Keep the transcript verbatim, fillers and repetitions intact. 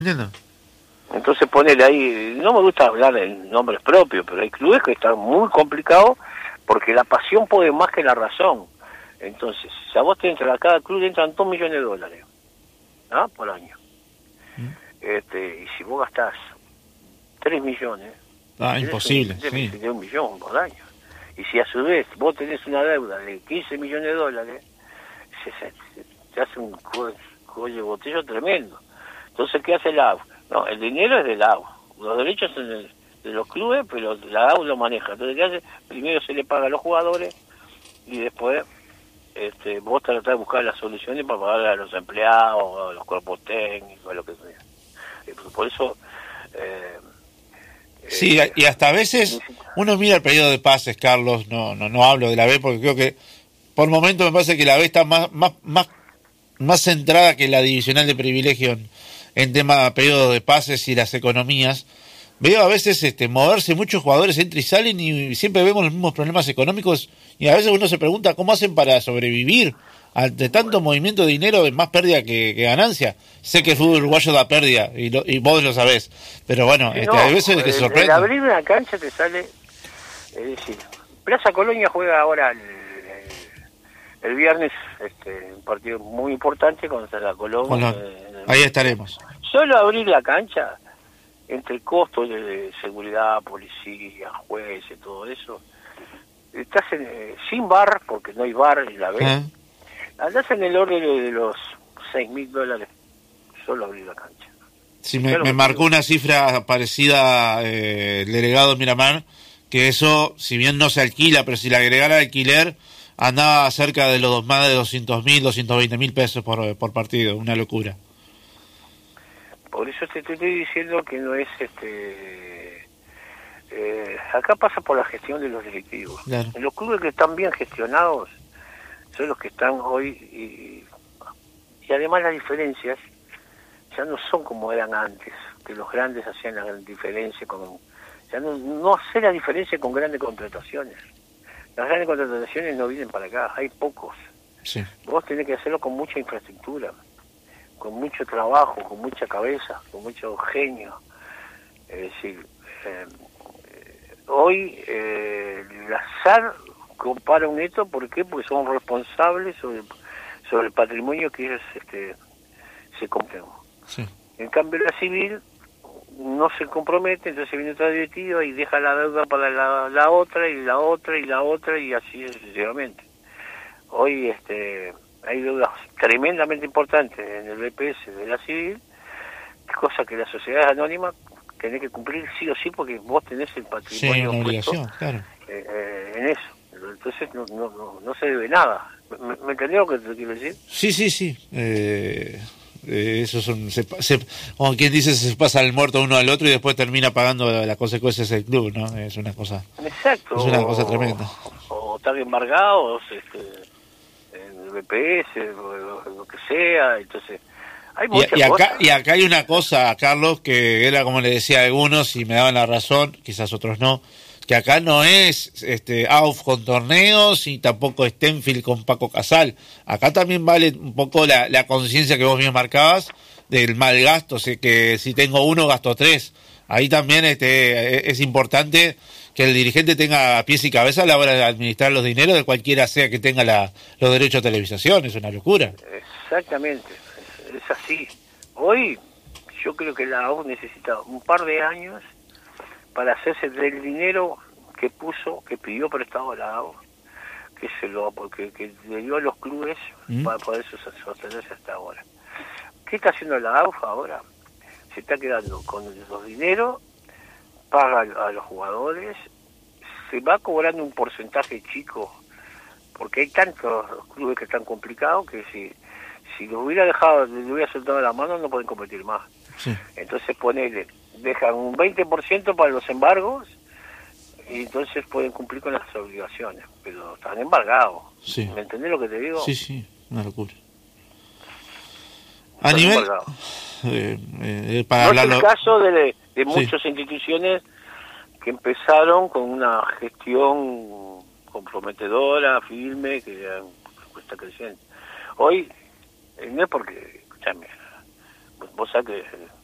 Entiendo. Entonces ponele ahí, no me gusta hablar en nombres propios, pero hay clubes que están muy complicados porque la pasión puede más que la razón. Entonces, si a vos te entra a cada club entran dos millones de dólares, ¿ah? Por año. ¿Mm? Este, y si vos gastás tres millones, ah, imposible, un, sí. de un millón por año. Y si a su vez vos tenés una deuda de quince millones de dólares, se, se, se, se hace un cuello de botello tremendo. Entonces, ¿qué hace la A U? No, el dinero es del A U. Los derechos son de, de los clubes, pero la A U lo maneja. Entonces, ¿qué hace? Primero se le paga a los jugadores y después este, vos tratás de buscar las soluciones para pagar a los empleados, a los cuerpos técnicos, a lo que sea. Por eso... Eh, Sí, y hasta a veces uno mira el periodo de pases, Carlos, no no no hablo de la B porque creo que por momentos me parece que la B está más más más más centrada que la divisional de privilegio en, en tema de periodo de pases y las economías. Veo a veces este moverse muchos jugadores entran y salen y siempre vemos los mismos problemas económicos y a veces uno se pregunta cómo hacen para sobrevivir ante tanto movimiento de dinero, es más pérdida que, que ganancia. Sé que el fútbol uruguayo da pérdida y, lo, y vos lo sabés, pero bueno, este, no, hay veces que el, sorprende. El abrir una cancha te sale, es decir, Plaza Colonia juega ahora el, el, el viernes este, un partido muy importante contra la Colón. Colón. Eh, Ahí estaremos. Solo abrir la cancha, entre costos de, de seguridad, policía, jueces, todo eso, estás en, eh, sin bar, porque no hay bar en la B. ¿Eh? Andás en el orden de los seis mil dólares, solo abrir la cancha. Sí, me, me marcó una cifra parecida eh, el delegado Miramar, que eso, si bien no se alquila, pero si le agregara alquiler, andaba cerca de los más de doscientos mil, doscientos veinte mil pesos por, por partido, una locura. Por eso te, te estoy diciendo que no es este... Eh, acá pasa por la gestión de los directivos. Claro. En los clubes que están bien gestionados, son los que están hoy y, y además las diferencias ya no son como eran antes, que los grandes hacían la gran diferencia con ya no, no hacer la diferencia con grandes contrataciones. Las grandes contrataciones no vienen para acá, hay pocos. Sí. Vos tenés que hacerlo con mucha infraestructura, con mucho trabajo, con mucha cabeza, con mucho genio. Es decir, eh, hoy eh, el azar compara un hito, ¿por qué? Porque son responsables sobre, sobre el patrimonio que ellos este, se compran. Sí. En cambio la civil no se compromete, entonces viene otra directiva y deja la deuda para la, la otra y la otra y la otra y así sucesivamente. Hoy este hay deudas tremendamente importantes en el B P S de la civil, cosa que la sociedad anónima tiene que cumplir sí o sí porque vos tenés el patrimonio sí, una obligación, puesto, claro. eh, eh, en eso. Entonces no, no, no, no se debe nada. ¿Me, me entendió lo que te quiero decir? Sí, sí, sí. Eh, eh, eso son, se, se, como quien dice, se pasa el muerto uno al otro y después termina pagando las consecuencias del club, ¿no? Es una cosa. Exacto. Es una cosa tremenda. O, o están embargados este, en el B P S, o lo, lo que sea, entonces. Hay muchas y, y, acá, cosas. y acá hay una cosa, Carlos, que era como le decía a algunos y me daban la razón, quizás otros no, que acá no es este A U F con torneos y tampoco Stenfield con Paco Casal. Acá también vale un poco la, la conciencia que vos bien marcabas del mal gasto, o sea, que si tengo uno gasto tres. Ahí también este es importante que el dirigente tenga pies y cabeza a la hora de administrar los dineros de cualquiera sea que tenga la, los derechos de televisación. Es una locura. Exactamente, es, es así. Hoy yo creo que la A U necesita un par de años para hacerse del dinero que puso, que pidió prestado a la A U, que se lo porque que le dio a los clubes ¿Mm? Para poder sostenerse hasta ahora. ¿Qué está haciendo la A U ahora? Se está quedando con los dineros, paga a los jugadores, se va cobrando un porcentaje chico, porque hay tantos clubes que están complicados que si si lo hubiera dejado, le hubiera soltado la mano, no pueden competir más. Sí. Entonces ponele, dejan un veinte por ciento para los embargos y entonces pueden cumplir con las obligaciones, pero están embargados. Sí. ¿Me entendés lo que te digo? Sí, sí, una locura. A están nivel... Eh, eh, para no hablarlo... es el caso de, de muchas sí. instituciones que empezaron con una gestión comprometedora, firme, que está creciendo. Hoy, no es porque, escúchame, vos sabés que